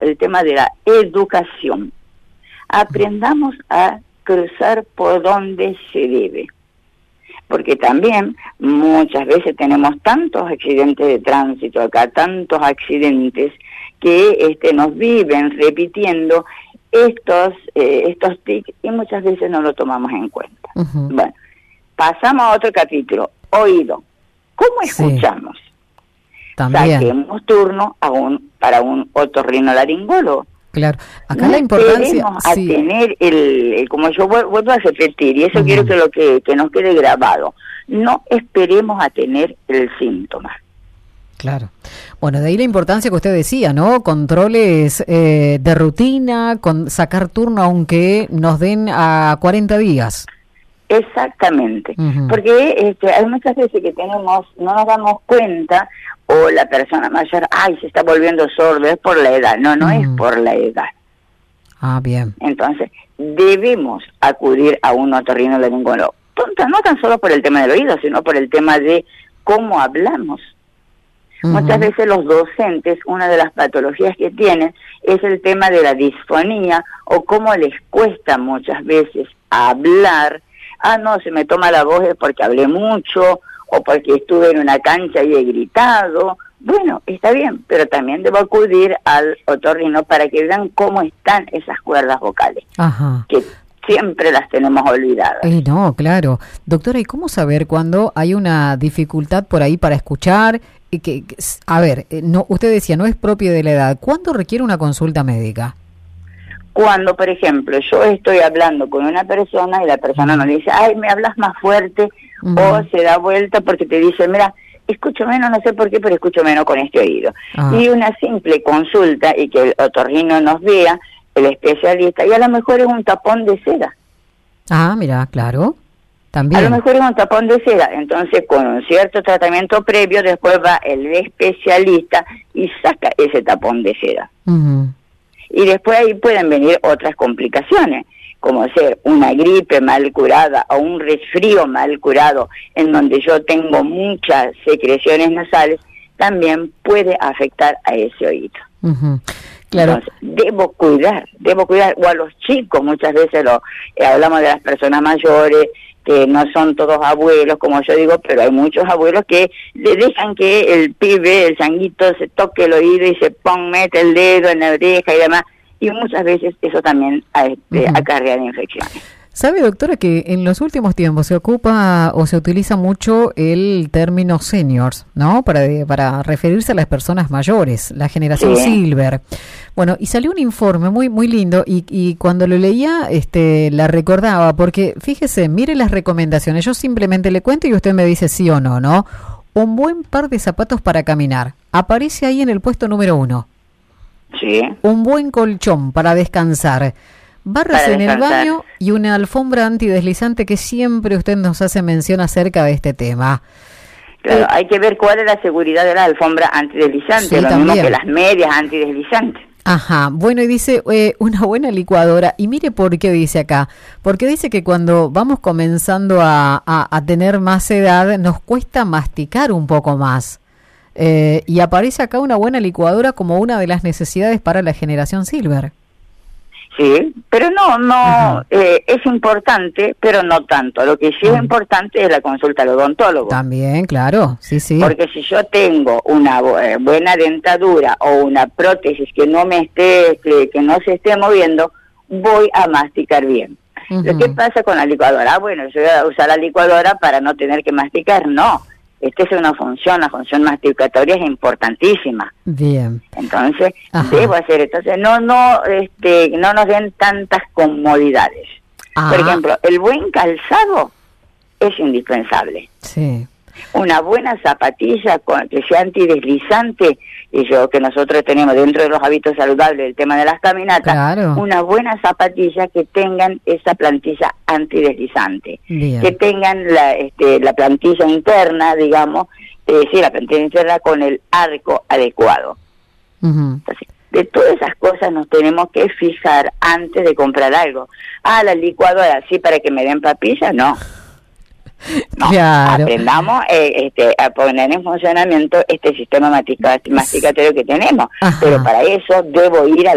el tema de la educación. Aprendamos a cruzar por donde se debe. Porque también muchas veces tenemos tantos accidentes de tránsito acá, tantos accidentes que nos viven repitiendo estos tics y muchas veces no lo tomamos en cuenta. Uh-huh. Bueno, pasamos a otro capítulo, oído. ¿Cómo escuchamos? Sí. También. Saquemos turno para un otorrinolaringólogo. Claro, acá no la importancia... esperemos a tener como yo vuelvo a repetir, y eso quiero que nos quede grabado, no esperemos a tener el síntoma. Claro. Bueno, de ahí la importancia que usted decía, ¿no? Controles de rutina, sacar turno aunque nos den a 40 días. Exactamente, porque hay muchas veces que no nos damos cuenta, o la persona mayor, se está volviendo sordo, es por la edad. No es por la edad. Ah, bien. Entonces, debemos acudir a un otorrinolaringólogo, no tan solo por el tema del oído, sino por el tema de cómo hablamos. Muchas veces los docentes, una de las patologías que tienen es el tema de la disfonía, o cómo les cuesta muchas veces hablar. No, se me toma la voz es porque hablé mucho, o porque estuve en una cancha y he gritado. Bueno, está bien, pero también debo acudir al otorrino para que vean cómo están esas cuerdas vocales, que siempre las tenemos olvidadas. No, claro. Doctora, ¿y cómo saber cuando hay una dificultad por ahí para escuchar? Usted decía, no es propio de la edad. ¿Cuándo requiere una consulta médica? Cuando, por ejemplo, yo estoy hablando con una persona y la persona nos dice, me hablas más fuerte, o se da vuelta porque te dice, mira, escucho menos, no sé por qué, pero escucho menos con este oído. Y una simple consulta y que el otorrino nos vea, el especialista, y a lo mejor es un tapón de seda. Mira, claro, también. A lo mejor es un tapón de seda, entonces con un cierto tratamiento previo, después va el especialista y saca ese tapón de seda. Y después ahí pueden venir otras complicaciones, como ser una gripe mal curada o un resfrío mal curado, en donde yo tengo muchas secreciones nasales, también puede afectar a ese oído. Claro. Entonces, debo cuidar, o a los chicos, muchas veces hablamos de las personas mayores, que no son todos abuelos, como yo digo, pero hay muchos abuelos que le dejan que el pibe, el changuito, se toque el oído y mete el dedo en la oreja y demás, y muchas veces eso también acarrea de infecciones. ¿Sabe, doctora, que en los últimos tiempos se ocupa o se utiliza mucho el término seniors, ¿no? Para referirse a las personas mayores, la generación Silver. Bueno, y salió un informe muy muy lindo y cuando lo leía la recordaba, porque fíjese, mire las recomendaciones, yo simplemente le cuento y usted me dice sí o no, ¿no? Un buen par de zapatos para caminar, aparece ahí en el puesto número 1. Sí. Un buen colchón para descansar. Barras en el baño y una alfombra antideslizante, que siempre usted nos hace mención acerca de este tema. Claro, hay que ver cuál es la seguridad de la alfombra antideslizante, lo mismo que las medias antideslizantes. Bueno, y dice una buena licuadora, y mire por qué dice acá, porque dice que cuando vamos comenzando a tener más edad, nos cuesta masticar un poco más. Y aparece acá una buena licuadora como una de las necesidades para la generación Silver. Sí, pero no, es importante, pero no tanto. Lo que sí es importante es la consulta al odontólogo. También, claro, sí. Porque si yo tengo una buena dentadura o una prótesis que no se esté moviendo, voy a masticar bien. Lo que pasa con la licuadora, yo voy a usar la licuadora para no tener que masticar, no. Esta es una función, la función masticatoria es importantísima. Bien. Entonces, debo hacer esto. Entonces, no nos den tantas comodidades. Por ejemplo, el buen calzado es indispensable. Sí. Una buena zapatilla que sea antideslizante, que nosotros tenemos dentro de los hábitos saludables el tema de las caminatas, claro. Una buena zapatilla que tengan esa plantilla antideslizante, bien. Que tengan la plantilla interna, digamos, la plantilla interna con el arco adecuado. Entonces, de todas esas cosas nos tenemos que fijar antes de comprar algo. La licuadora, sí, para que me den papilla, no. No, claro. Aprendamos a poner en funcionamiento este sistema masticatorio que tenemos, pero para eso debo ir a